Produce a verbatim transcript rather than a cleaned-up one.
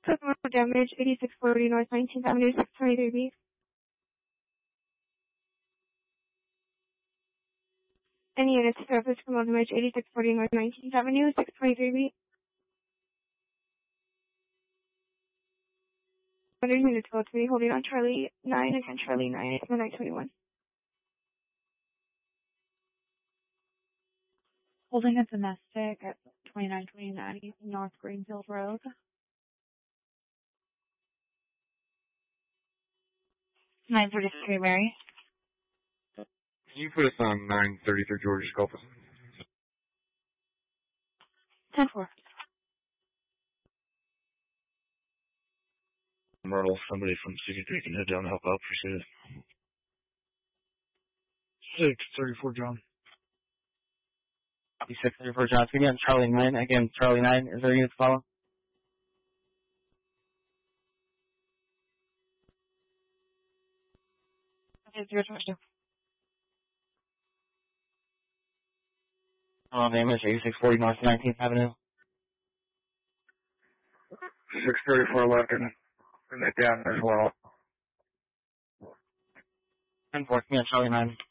Criminal damage, eighty-six forty North nineteenth Avenue, six twenty-three B. Any units surface criminal damage, eighty-six forty North nineteenth Avenue, six twenty-three B. Other units go to be holding on Charlie nine, again Charlie nine, nine twenty-one. Holding a domestic at twenty-nine twenty-nine North Greenfield Road. nine thirty-three Mary. Can you put us on nine thirty-three George Sculpus? ten four. Myrtle, somebody from sixty-three can head down and help out. Appreciate it. six thirty-four John. six thirty-four John. Again, Charlie nine. Again, Charlie nine. Is there units follow? Okay, zero two. Oh, name is eighty-six forty North nineteenth Avenue. six thirty-four Larkin. Bring that down as well. ten four. Yeah, Charlie nine.